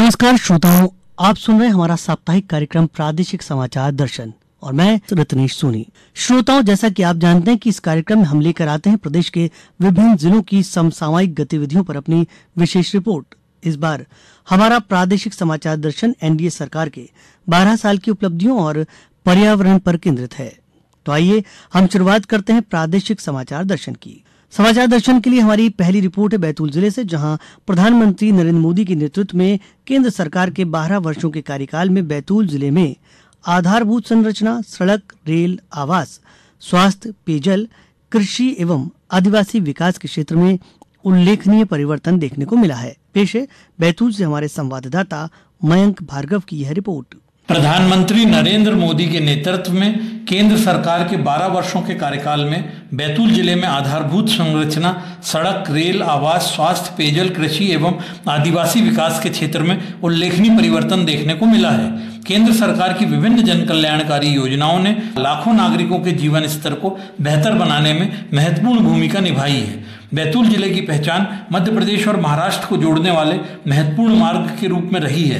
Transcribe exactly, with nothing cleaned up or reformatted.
नमस्कार श्रोताओं, आप सुन रहे हैं हमारा साप्ताहिक कार्यक्रम प्रादेशिक समाचार दर्शन और मैं रत्नेश सोनी। श्रोताओं, जैसा कि आप जानते हैं कि इस कार्यक्रम में हम लेकर आते हैं प्रदेश के विभिन्न जिलों की समसामयिक गतिविधियों पर अपनी विशेष रिपोर्ट। इस बार हमारा प्रादेशिक समाचार दर्शन एनडीए सरकार के बारह साल की उपलब्धियों और पर्यावरण पर केंद्रित है। तो आइए हम शुरुआत करते हैं प्रादेशिक समाचार दर्शन की। समाचार दर्शन के लिए हमारी पहली रिपोर्ट है बैतूल जिले से, जहां प्रधानमंत्री नरेंद्र मोदी के नेतृत्व में केंद्र सरकार के बारह वर्षों के कार्यकाल में बैतूल जिले में आधारभूत संरचना, सड़क, रेल, आवास, स्वास्थ्य, पेयजल, कृषि एवं आदिवासी विकास के क्षेत्र में उल्लेखनीय परिवर्तन देखने को मिला है। पेश है बैतूल से हमारे संवाददाता मयंक भार्गव की यह रिपोर्ट। प्रधानमंत्री नरेंद्र मोदी के नेतृत्व में केंद्र सरकार के बारह वर्षों के कार्यकाल में बैतूल जिले में आधारभूत संरचना, सड़क, रेल, आवास, स्वास्थ्य, पेयजल, कृषि एवं आदिवासी विकास के क्षेत्र में उल्लेखनीय परिवर्तन देखने को मिला है। केंद्र सरकार की विभिन्न जन कल्याणकारी योजनाओं ने लाखों नागरिकों के जीवन स्तर को बेहतर बनाने में महत्वपूर्ण भूमिका निभाई है। बैतूल जिले की पहचान मध्य प्रदेश और महाराष्ट्र को जोड़ने वाले महत्वपूर्ण मार्ग के रूप में रही है।